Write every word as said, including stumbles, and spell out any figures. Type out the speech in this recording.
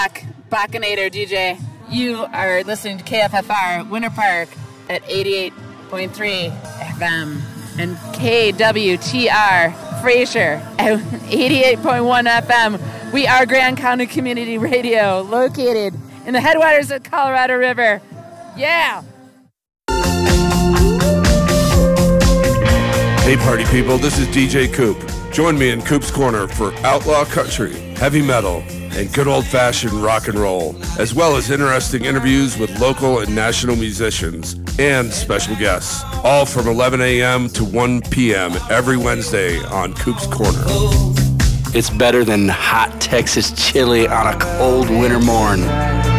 Baccanator D J. You are listening to K F F R Winter Park at eighty-eight point three F M and K W T R Fraser at eighty-eight point one F M. We are Grand County Community Radio, located in the headwaters of Colorado River. Yeah! Hey party people, this is D J Coop. Join me in Coop's Corner for outlaw country, heavy metal, and good old-fashioned rock and roll, as well as interesting interviews with local and national musicians and special guests, all from eleven a.m. to one p.m. every Wednesday on Coop's Corner. It's better than hot Texas chili on a cold winter morn.